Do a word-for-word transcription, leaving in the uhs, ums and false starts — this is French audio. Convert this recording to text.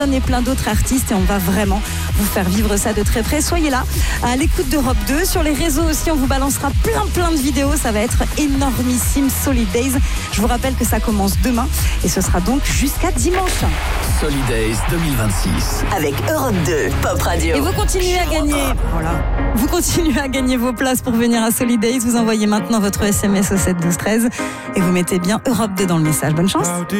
et plein d'autres artistes et on va vraiment vous faire vivre ça de très près. Soyez là à l'écoute d'Europe deux. Sur les réseaux aussi, on vous balancera plein plein de vidéos. Ça va être énormissime. Solid Days. Je vous rappelle que ça commence demain et ce sera donc jusqu'à dimanche. Solid Days deux mille vingt-six avec Europe deux Pop Radio. Et vous continuez à gagner. Voilà. Vous continuez à gagner vos places pour venir à Solid Days. Vous envoyez maintenant votre S M S au sept douze treize et vous mettez bien Europe deux dans le message. Bonne chance.